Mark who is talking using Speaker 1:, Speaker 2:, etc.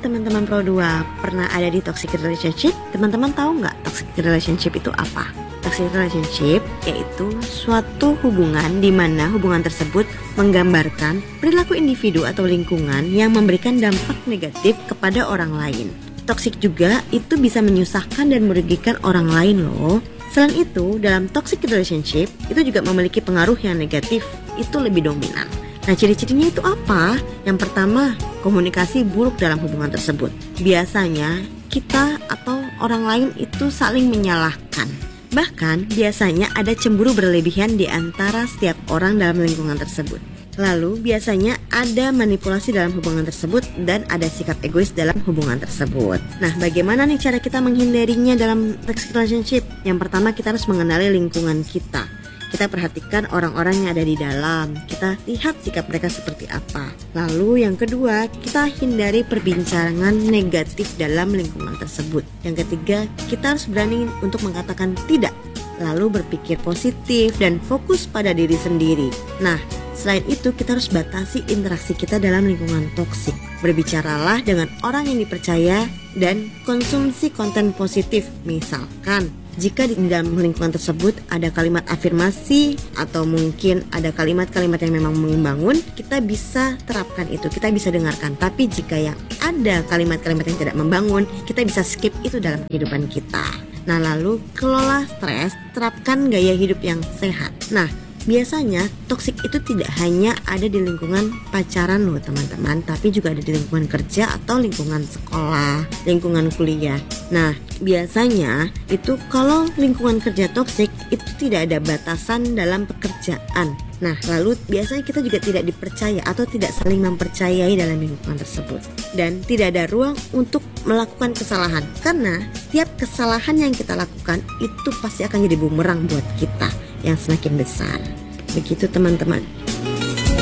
Speaker 1: teman-teman Pro 2, pernah ada di toxic relationship? Teman-teman tahu nggak toxic relationship itu apa? Toxic relationship yaitu suatu hubungan di mana hubungan tersebut menggambarkan perilaku individu atau lingkungan yang memberikan dampak negatif kepada orang lain. Toxic juga itu bisa menyusahkan dan merugikan orang lain loh. Selain itu, dalam toxic relationship itu juga memiliki pengaruh yang negatif, itu lebih dominan. Nah, ciri-cirinya itu apa? Yang pertama, komunikasi buruk dalam hubungan tersebut. Biasanya kita atau orang lain itu saling menyalahkan. Bahkan biasanya ada cemburu berlebihan di antara setiap orang dalam lingkungan tersebut. Lalu biasanya ada manipulasi dalam hubungan tersebut dan ada sikap egois dalam hubungan tersebut. Nah, bagaimana nih cara kita menghindarinya dalam toxic relationship? Yang pertama, kita harus mengenali lingkungan kita. Kita perhatikan orang-orang yang ada di dalam. Kita lihat sikap mereka seperti apa. Lalu yang kedua, kita hindari perbincangan negatif dalam lingkungan tersebut. Yang ketiga, kita harus berani untuk mengatakan tidak. Lalu berpikir positif dan fokus pada diri sendiri. Nah, selain itu kita harus batasi interaksi kita dalam lingkungan toksik. Berbicaralah dengan orang yang dipercaya dan konsumsi konten positif. Misalkan, jika di dalam lingkungan tersebut ada kalimat afirmasi atau mungkin ada kalimat-kalimat yang memang membangun, kita bisa terapkan itu, kita bisa dengarkan. Tapi jika yang ada kalimat-kalimat yang tidak membangun, kita bisa skip itu dalam kehidupan kita. Nah, lalu kelola stres, terapkan gaya hidup yang sehat. Nah, biasanya toksik itu tidak hanya ada di lingkungan pacaran loh teman-teman, tapi juga ada di lingkungan kerja atau lingkungan sekolah, lingkungan kuliah. Nah, biasanya itu kalau lingkungan kerja toksik itu tidak ada batasan dalam pekerjaan. Nah, lalu biasanya kita juga tidak dipercaya atau tidak saling mempercayai dalam lingkungan tersebut. Dan tidak ada ruang untuk melakukan kesalahan, karena tiap kesalahan yang kita lakukan itu pasti akan jadi bumerang buat kita yang semakin besar. Begitu teman-teman.